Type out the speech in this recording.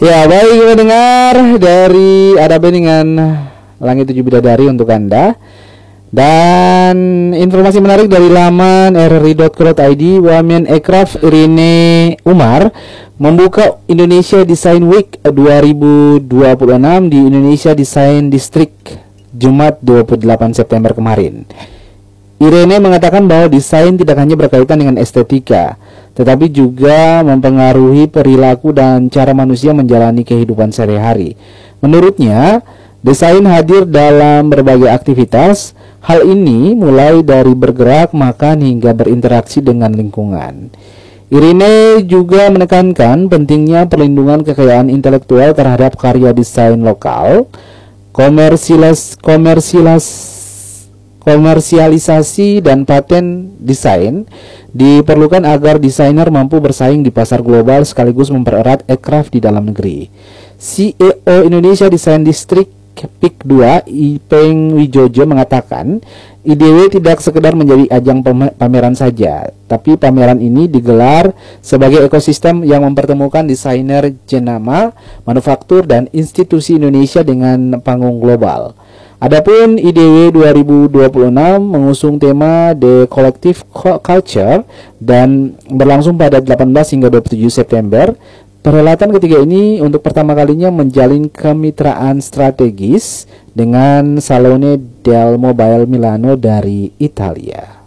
Ya, baik pendengar dari ADAB dengan Langit Tujuh Bidadari untuk Anda. Dan informasi menarik dari laman rri.co.id, Wamen Aircraft Irene Umar membuka Indonesia Design Week 2026 di Indonesia Design District Jumat 28 September kemarin. Irene mengatakan bahwa desain tidak hanya berkaitan dengan estetika, tetapi juga mempengaruhi perilaku dan cara manusia menjalani kehidupan sehari-hari. Menurutnya, desain hadir dalam berbagai aktivitas. Hal ini mulai dari bergerak, makan, hingga berinteraksi dengan lingkungan. Irene juga menekankan pentingnya perlindungan kekayaan intelektual terhadap karya desain lokal. Komersialisasi dan paten desain diperlukan agar desainer mampu bersaing di pasar global sekaligus mempererat aircraft di dalam negeri. CEO Indonesia Design District PIK 2 Ipeng Wijojo mengatakan, IDW tidak sekedar menjadi ajang pameran saja, tapi pameran ini digelar sebagai ekosistem yang mempertemukan desainer jenama, manufaktur, dan institusi Indonesia dengan panggung global. Adapun IDW 2026 mengusung tema The Collective Culture dan berlangsung pada 18 hingga 27 September. Perhelatan ketiga ini untuk pertama kalinya menjalin kemitraan strategis dengan Salone del Mobile Milano dari Italia.